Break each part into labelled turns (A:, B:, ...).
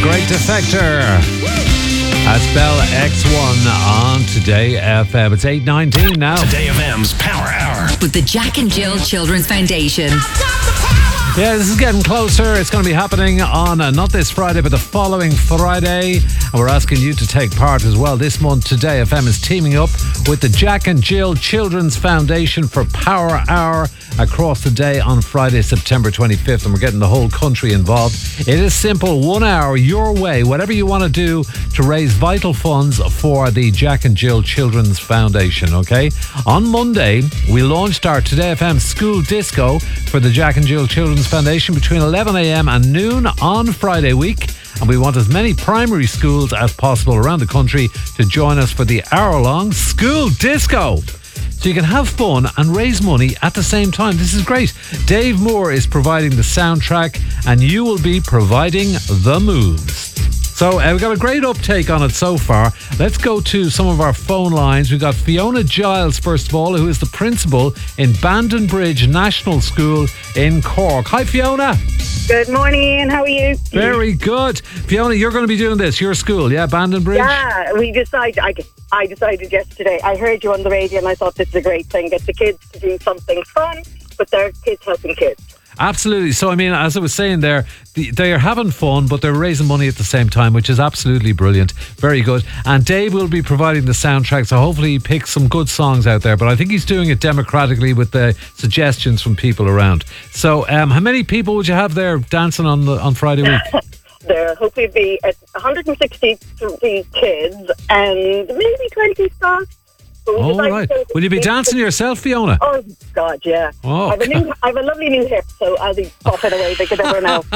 A: Great Defector. That's Bell X1 on Today FM. It's 8:19 now.
B: Today FM's Power Hour.
C: With the Jack and Jill Children's Foundation.
A: Yeah, this is getting closer. It's going to be happening on not this Friday, but the following Friday. And we're asking you to take part as well. This month, Today FM is teaming up with the Jack and Jill Children's Foundation for Power Hour across the day on Friday, September 25th. And we're getting the whole country involved. It is simple. 1 hour your way, whatever you want to do to raise vital funds for the Jack and Jill Children's Foundation, okay? On Monday, we launched our Today FM School Disco for the Jack and Jill Children's Foundation between 11 a.m. and noon on Friday week. And we want as many primary schools as possible around the country to join us for the hour-long School Disco. So you can have fun and raise money at the same time. This is great. Dave Moore is providing the soundtrack and you will be providing the moves. So we've got a great uptake on it so far. Let's go to some of our phone lines. We've got Fiona Giles, first of all, who is the principal in Bandon Bridge National School in Cork. Hi, Fiona.
D: Good morning, Ian. How are you?
A: Very good. Fiona, you're going to be doing this. Your school, yeah? Bandon Bridge?
D: Yeah, we decided. I decided yesterday. I heard you on the radio and I thought this is a great thing. Get the kids to do something fun, but they're kids helping kids.
A: Absolutely. So, I mean, as I was saying there, they are having fun, but they're raising money at the same time, which is absolutely brilliant. Very good. And Dave will be providing the soundtrack, so hopefully he picks some good songs out there. But I think he's doing it democratically with the suggestions from people around. So, how many people would you have there dancing on Friday week?
D: There hopefully be 160 kids and maybe 20 staff.
A: Oh, right. Will you be dancing yourself, Fiona?
D: Oh, God, yeah.
A: Oh.
D: I have a lovely new hip, so I'll be popping away. They could never know.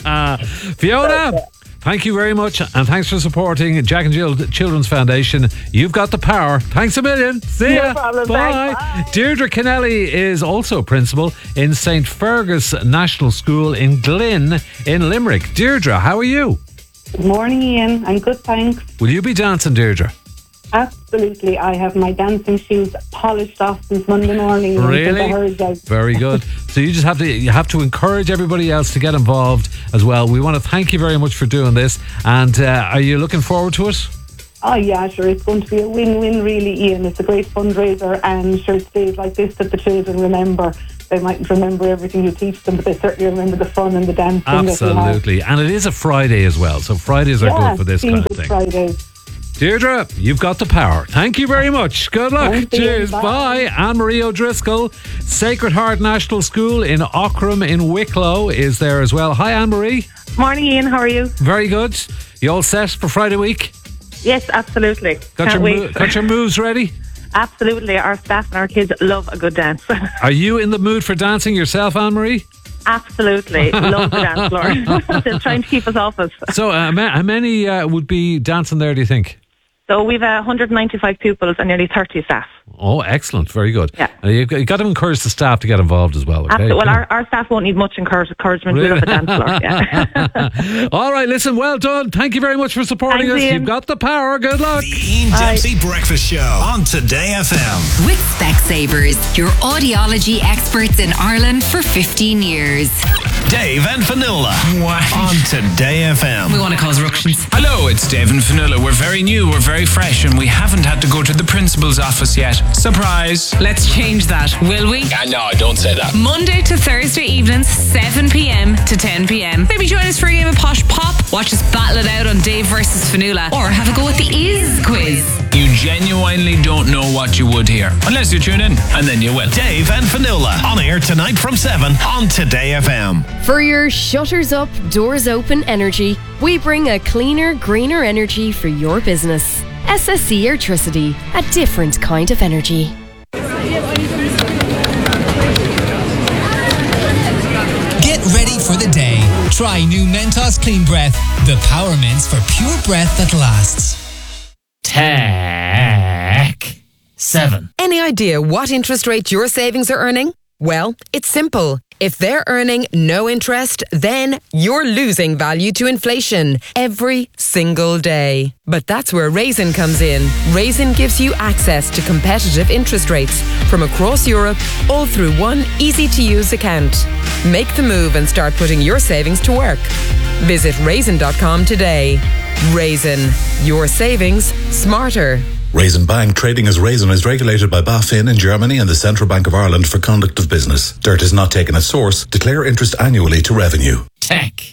A: Fiona, thank you very much, and thanks for supporting Jack and Jill Children's Foundation. You've got the power. Thanks a million. See ya.
D: No problem.
A: Bye.
D: Bye.
A: Deirdre Kennelly is also principal in St. Fergus National School in Glynn in Limerick. Deirdre, how are you?
E: Good morning, Ian. I'm good, thanks.
A: Will you be dancing, Deirdre?
E: Absolutely. I have my dancing shoes polished off since Monday morning.
A: Really? Very good. So you have to encourage everybody else to get involved as well. We want to thank you very much for doing this. And are you looking forward to it?
E: Oh, yeah, sure. It's going to be a win-win, really, Ian. It's a great fundraiser, and sure, it's days like this that the children remember. They mightn't remember everything you teach them, but they certainly remember the fun and the dancing.
A: Absolutely. And it is a Friday as well. So Fridays are good for this kind of thing.
E: Fridays.
A: Deirdre, you've got the power. Thank you very much. Good luck.
E: Thanks,
A: Cheers.
E: Ian.
A: Bye. Anne-Marie O'Driscoll, Sacred Heart National School in Aughrim in Wicklow is there as well. Hi, Anne-Marie.
F: Morning, Ian. How are you?
A: Very good. You all set for Friday week?
F: Yes, absolutely.
A: Got your moves ready?
F: Absolutely. Our staff and our kids love a good dance.
A: Are you in the mood for dancing yourself, Anne-Marie?
F: Absolutely. Love the dance floor. Just trying to keep us off it.
A: So how many would be dancing there, do you think?
F: So we've 195 pupils and nearly 30 staff.
A: Oh, excellent. Very good.
F: Yeah.
A: You've got to encourage the staff to get involved as well. Okay?
F: Absolutely. Well, our staff won't need much encouragement.
A: Really?
F: We love a dance floor. Yeah.
A: All right, listen, well done. Thank you very much for supporting us.
F: Ian.
A: You've got the power. Good luck.
B: The Ian Dempsey Breakfast Show on Today FM.
C: With Specsavers, your audiology experts in Ireland for 15 years.
B: Dave and Fionnuala on Today FM.
G: We want to cause ructions.
H: Hello, it's Dave and Fionnuala. We're very new, we're very fresh, and we haven't had to go to the principal's office yet. Surprise!
G: Let's change that, will we?
H: No, don't say that.
G: Monday to Thursday evenings, 7 p.m. to 10 p.m. Maybe join us for a game of Posh Pop, watch us battle it out on Dave versus Fionnuala, or have a go at the Is quiz.
H: You genuinely don't know what you would hear, unless you tune in, and then you will.
B: Dave and Fionnuala on air tonight from 7 on Today FM.
I: For your shutters up, doors open energy, we bring a cleaner, greener energy for your business. SSE Airtricity, a different kind of energy.
J: Get ready for the day. Try new Mentos Clean Breath, the power mints for pure breath that lasts.
K: Tech 7.
L: Any idea what interest rate your savings are earning? Well, it's simple.
K: If they're earning no interest, then you're losing value to inflation every single day. But that's where Raisin comes in. Raisin gives you access to competitive interest rates from across Europe, all through one easy-to-use account. Make the move and start putting your savings to work. Visit raisin.com today. Raisin, your savings smarter.
L: Raisin Bank trading as Raisin is regulated by BaFin in Germany and the Central Bank of Ireland for conduct of business. Dirt is not taken at source. Declare interest annually to revenue.
H: Tech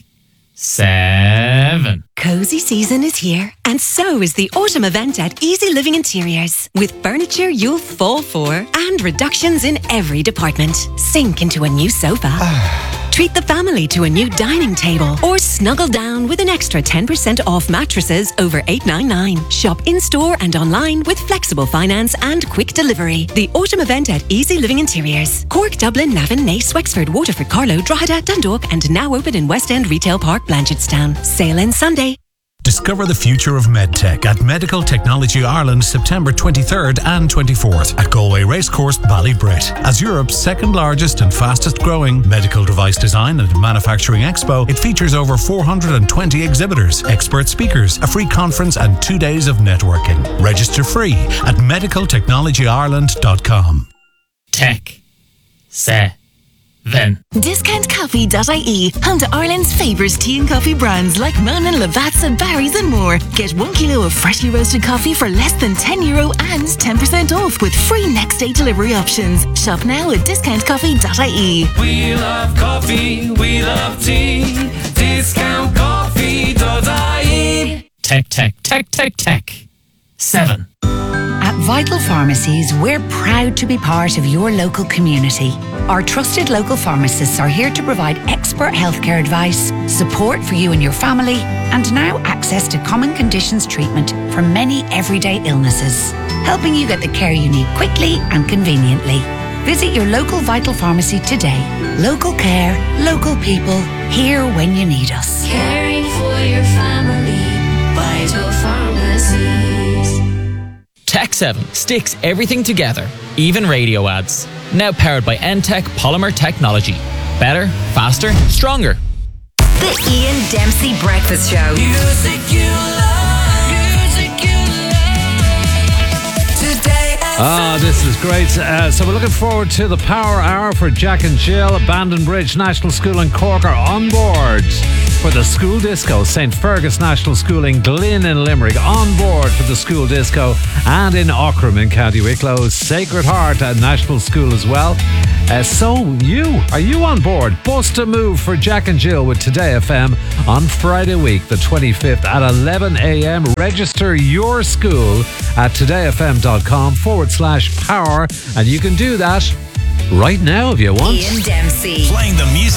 H: 7.
M: Cozy season is here, and so is the autumn event at Easy Living Interiors. With furniture you'll fall for and reductions in every department. Sink into a new sofa. Treat the family to a new dining table, or snuggle down with an extra 10% off mattresses over $8.99. Shop in-store and online with flexible finance and quick delivery. The autumn event at Easy Living Interiors. Cork, Dublin, Navan, Naas, Wexford, Waterford, Carlow, Drogheda, Dundalk, and now open in West End Retail Park, Blanchardstown. Sale ends Sunday.
B: Discover the future of medtech at Medical Technology Ireland September 23rd and 24th at Galway Racecourse, Ballybrit. As Europe's second largest and fastest growing medical device design and manufacturing expo, it features over 420 exhibitors, expert speakers, a free conference and 2 days of networking. Register free at medicaltechnologyireland.com.
H: Tech 7.
N: Discountcoffee.ie, home to Ireland's favourite tea and coffee brands like Monin, Lavazza, Barry's and more. Get 1 kilo of freshly roasted coffee for less than €10 and 10% off with free next day delivery options. Shop now at discountcoffee.ie.
O: We love coffee, we love tea. Discountcoffee.ie.
H: Tech 7.
P: At Vital Pharmacies, we're proud to be part of your local community. Our trusted local pharmacists are here to provide expert healthcare advice, support for you and your family, and now access to common conditions treatment for many everyday illnesses, helping you get the care you need quickly and conveniently. Visit your local Vital Pharmacy today. Local care, local people, here when you need us.
Q: Caring for your family, Vital Pharmacies.
R: Tech 7 sticks everything together, even radio ads. Now powered by NTech Polymer Technology. Better, faster, stronger.
C: The Ian Dempsey Breakfast Show.
O: Music you love, music you love. Today
A: this is great. So we're looking forward to the Power Hour for Jack and Jill. Bandon Bridge National School in Cork are on board for the school disco. St. Fergus National School in Glynn in Limerick on board for the school disco, and in Aughrim in County Wicklow, Sacred Heart at National School as well. So are you on board? Bust a move for Jack and Jill with Today FM on Friday week, the 25th at 11 a.m. Register your school at todayfm.com/power, and you can do that right now if you want.
C: Ian Dempsey.
B: Playing the music